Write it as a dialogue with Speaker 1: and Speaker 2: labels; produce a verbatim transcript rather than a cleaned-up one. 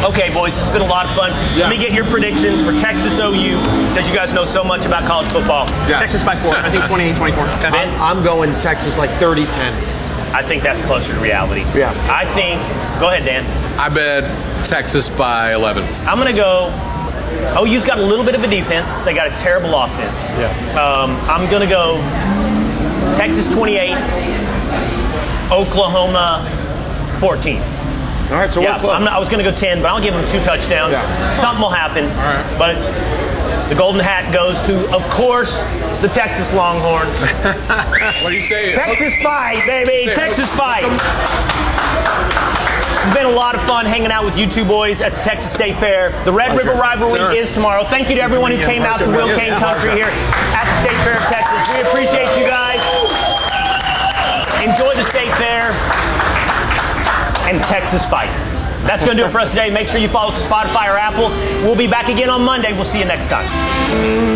Speaker 1: Okay, boys, it's been a lot of fun.
Speaker 2: Yeah.
Speaker 1: Let me get your predictions for Texas O U, because you guys know so much about college football.
Speaker 2: Yeah.
Speaker 3: Texas by four. I think twenty-eight twenty-four.
Speaker 1: Vince?
Speaker 4: I'm going Texas like thirty ten.
Speaker 1: I think that's closer to reality.
Speaker 4: Yeah.
Speaker 1: I think, go ahead, Dan.
Speaker 5: I bet Texas by eleven.
Speaker 1: I'm going to go, O U's got a little bit of a defense. They got a terrible offense.
Speaker 4: Yeah.
Speaker 1: Um, I'm going to go Texas twenty-eight, Oklahoma fourteen.
Speaker 4: All right, so
Speaker 1: Yeah,
Speaker 4: we're close.
Speaker 1: I'm not, I was going to go ten, but I'll give them two touchdowns.
Speaker 4: Yeah.
Speaker 1: Something will happen.
Speaker 5: All right.
Speaker 1: But the golden hat goes to, of course, the Texas Longhorns.
Speaker 5: What do you say?
Speaker 1: Texas fight, baby.
Speaker 5: Say-
Speaker 1: Texas fight. It's been a lot of fun hanging out with you two boys at the Texas State Fair. The Red
Speaker 4: Pleasure.
Speaker 1: River Rivalry
Speaker 4: Sir.
Speaker 1: is tomorrow. Thank you to everyone who came out to Will Kane Country here at the State Fair of Texas. We appreciate you guys. Enjoy the State Fair and Texas fight. That's going to do it for us today. Make sure you follow us on Spotify or Apple. We'll be back again on Monday. We'll see you next time.